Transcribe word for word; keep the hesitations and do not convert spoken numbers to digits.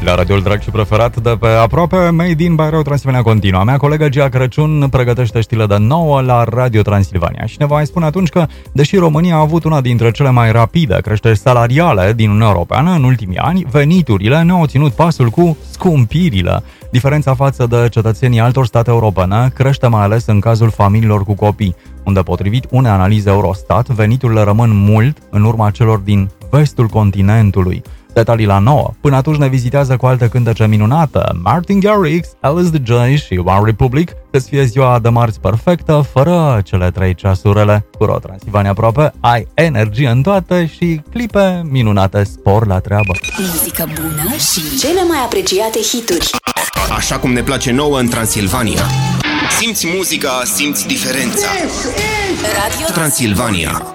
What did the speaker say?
La radioul drag și preferat de pe aproape, Made in Baireu, Transilvania continuă. Mea colegă Gia Crăciun pregătește știrile de nouă la Radio Transilvania și ne va mai spune atunci că, deși România a avut una dintre cele mai rapide creșteri salariale din Uniunea Europeană în ultimii ani, veniturile nu au ținut pasul cu scumpirile. Diferența față de cetățenii altor state europene crește mai ales în cazul familiilor cu copii, unde, potrivit unei analize Eurostat, veniturile rămân mult în urma celor din vestul continentului. Detalii la nouă. Până atunci ne vizitează cu alte cântece minunate: Martin Garrix, Alice the J și One Republic. Să-ți fie ziua de marți perfectă, fără cele trei ceasurele. Cu Ro Transilvania aproape, ai energie în toate și clipe minunate. Spor la treabă. Muzică bună și cele mai apreciate hituri. Așa cum ne place nouă în Transilvania. Simți muzica, simți diferența. Radio Transilvania.